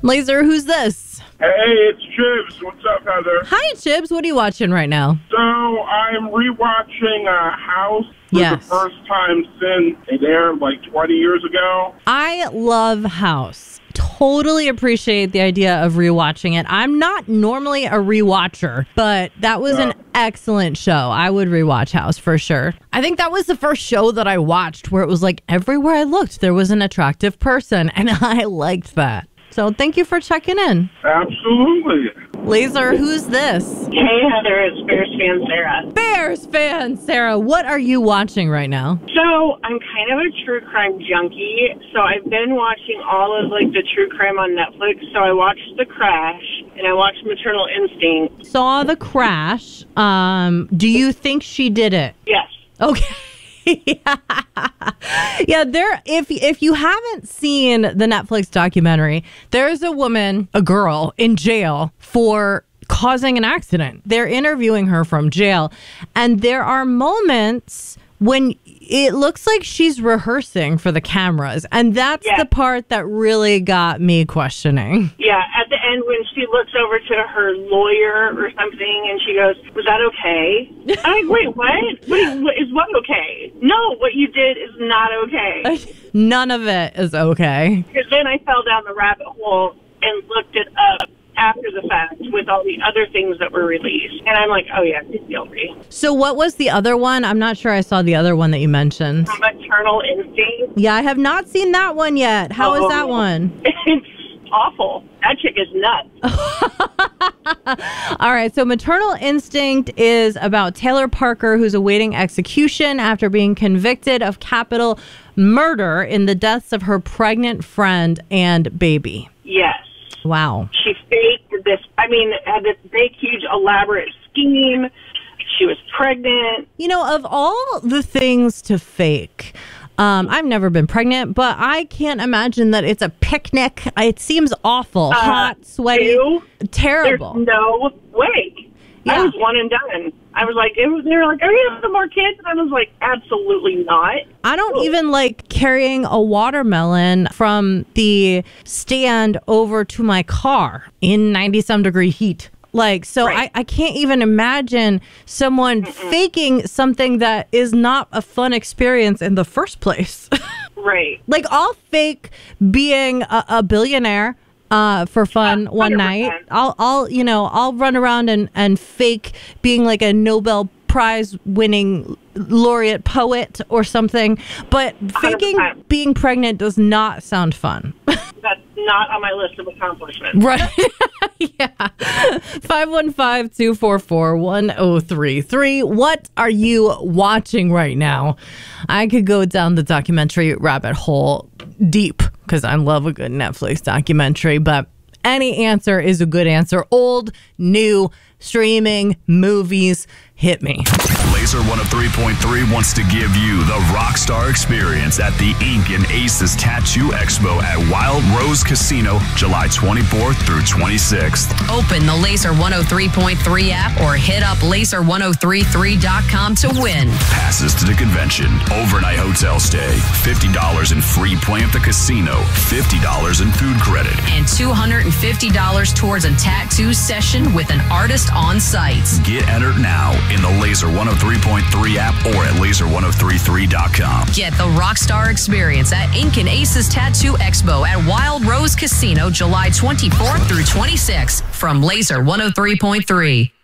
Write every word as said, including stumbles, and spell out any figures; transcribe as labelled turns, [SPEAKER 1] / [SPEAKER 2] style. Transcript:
[SPEAKER 1] Laser, who's this?
[SPEAKER 2] Hey, it's Chibs. What's up, Heather?
[SPEAKER 1] Hi, Chibs. What are you watching right now?
[SPEAKER 2] So I'm rewatching uh, House for
[SPEAKER 1] Yes.
[SPEAKER 2] the first time since it aired like twenty years ago.
[SPEAKER 1] I love House. Totally appreciate the idea of rewatching it. I'm not normally a rewatcher, but that was an excellent show. I would rewatch House for sure. I think that was the first show that I watched where it was like everywhere I looked, there was an attractive person, and I liked that. So thank you for checking in.
[SPEAKER 2] Absolutely.
[SPEAKER 1] Laser, who's this?
[SPEAKER 3] Hey, Heather, it's Bears fan Sarah.
[SPEAKER 1] Bears fan Sarah. What are you watching right now?
[SPEAKER 3] So I'm kind of a true crime junkie, so I've been watching all of like the true crime on Netflix. So I watched The Crash and I watched Maternal Instinct.
[SPEAKER 1] Saw The Crash. Um, do you think she did it?
[SPEAKER 3] Yes.
[SPEAKER 1] Okay. yeah. yeah, there if if you haven't seen the Netflix documentary, there's a woman, a girl in jail for causing an accident. They're interviewing her from jail, and there are moments when it looks like she's rehearsing for the cameras, and that's
[SPEAKER 3] Yeah.
[SPEAKER 1] the part that really got me questioning.
[SPEAKER 3] Yeah, at the end when she looks over to her lawyer or something and she goes, was that okay? I'm like, wait, what? What, what is what okay? No, what you did is not okay.
[SPEAKER 1] None of it is okay.
[SPEAKER 3] Because then I fell down the rabbit hole and looked it up after the fact with all the other things that were released. And I'm like, oh yeah, she's guilty.
[SPEAKER 1] So what was the other one? I'm not sure I saw the other one that you mentioned.
[SPEAKER 3] Maternal Instinct.
[SPEAKER 1] Yeah, I have not seen that one yet. How is that one?
[SPEAKER 3] It's awful. That chick is nuts.
[SPEAKER 1] All right, so Maternal Instinct is about Taylor Parker, who's awaiting execution after being convicted of capital murder in the deaths of her pregnant friend and baby.
[SPEAKER 3] Yes.
[SPEAKER 1] Wow.
[SPEAKER 3] She faked this, I mean, had this big, huge, elaborate scheme. She was pregnant.
[SPEAKER 1] You know, of all the things to fake, um, I've never been pregnant, but I can't imagine that it's a picnic. It seems awful.
[SPEAKER 3] Uh,
[SPEAKER 1] Hot, sweaty,
[SPEAKER 3] ew.
[SPEAKER 1] terrible.
[SPEAKER 3] There's no way.
[SPEAKER 1] Yeah.
[SPEAKER 3] I was one and done. I was like, it was, they were like, are you having some more kids? And I was like, absolutely not.
[SPEAKER 1] I don't even like carrying a watermelon from the stand over to my car in ninety some degree heat. Like, so
[SPEAKER 3] Right.
[SPEAKER 1] I, I can't even imagine someone Mm-mm. faking something that is not a fun experience in the first place.
[SPEAKER 3] Right.
[SPEAKER 1] Like, I'll fake being a, a billionaire uh, for fun
[SPEAKER 3] Uh,
[SPEAKER 1] one night. I'll, I'll, you know, I'll run around and, and fake being like a Nobel Prize winning laureate poet or something. But faking
[SPEAKER 3] one hundred percent.
[SPEAKER 1] being pregnant does not sound fun.
[SPEAKER 3] That's not on my list of accomplishments.
[SPEAKER 1] Right. Yeah. five one five, two four four, one oh three three. What are you watching right now? I could go down the documentary rabbit hole deep because I love a good Netflix documentary, but any answer is a good answer. Old, new, streaming, movies, hit me.
[SPEAKER 4] Laser one oh three point three wants to give you the Rockstar experience at the Ink and Aces Tattoo Expo at Wild Rose Casino, July twenty-fourth through twenty-sixth.
[SPEAKER 5] Open the Laser one oh three point three app or hit up laser ten thirty-three dot com to win.
[SPEAKER 4] Passes to the convention, overnight hotel stay, fifty dollars in free play at the casino, fifty dollars in food credit,
[SPEAKER 5] and two hundred fifty dollars towards a tattoo session with an artist on site.
[SPEAKER 4] Get entered now in the Laser one oh three point three app or at laser ten thirty-three dot com.
[SPEAKER 5] Get the Rockstar experience at Ink and Aces Tattoo Expo at Wild Rose Casino, July twenty-fourth through twenty-sixth from Laser one oh three point three.